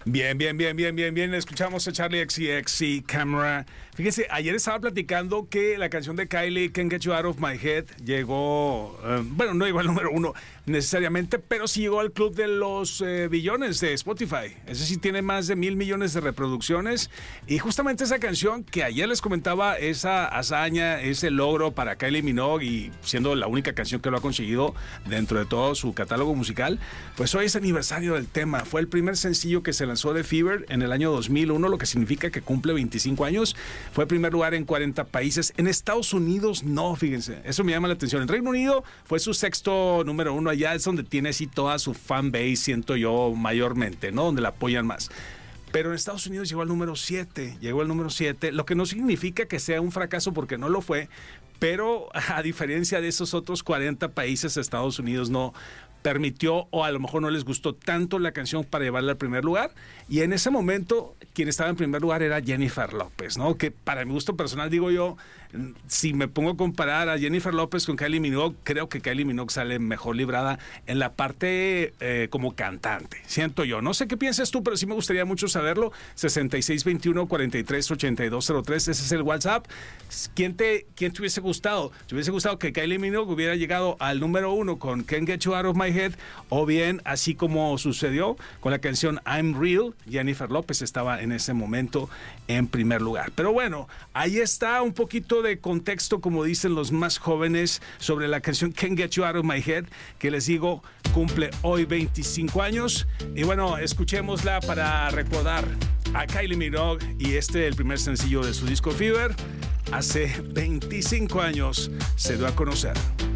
Bien. Escuchamos a Charli XCX y Camera. Fíjese, ayer estaba platicando que la canción de Kylie, Can't Get You Out of My Head, llegó, no llegó al número 1 necesariamente, pero sí llegó al club de los billones de Spotify. Es decir, tiene más de 1,000 millones de reproducciones. Y justamente esa canción que ayer les comentaba, esa hazaña, ese logro para Kylie Minogue, y siendo la única canción que lo ha conseguido dentro de todo su catálogo musical, pues hoy es aniversario del tema. Fue el primer sencillo que se lanzó de Fever en el año 2001, lo que significa que cumple 25 años. Fue primer lugar en 40 países. En Estados Unidos no, fíjense, eso me llama la atención. En Reino Unido fue su sexto número 1, allá es donde tiene así toda su fan base, siento yo, mayormente, ¿no? Donde la apoyan más. Pero en Estados Unidos llegó al número 7, lo que no significa que sea un fracaso, porque no lo fue, pero a diferencia de esos otros 40 países, Estados Unidos no permitió, o a lo mejor no les gustó tanto la canción para llevarla al primer lugar, y en ese momento quien estaba en primer lugar era Jennifer López, ¿no? Que para mi gusto personal, digo yo, si me pongo a comparar a Jennifer López con Kylie Minogue, creo que Kylie Minogue sale mejor librada en la parte como cantante, siento yo. No sé qué piensas tú, pero sí me gustaría mucho saberlo. 6621-438203, ese es el WhatsApp. ¿Quién te hubiese gustado? ¿Te hubiese gustado que Kylie Minogue hubiera llegado al número 1 con Can't Get You Out of My Head, o bien, así como sucedió con la canción I'm Real, Jennifer López estaba en ese momento en primer lugar? Pero bueno, ahí está un poquito de contexto, como dicen los más jóvenes, sobre la canción Can't Get You Out of My Head, que les digo, cumple hoy 25 años. Y bueno, escuchémosla para recordar a Kylie Minogue, y el primer sencillo de su disco Fever. Hace 25 años se dio a conocer.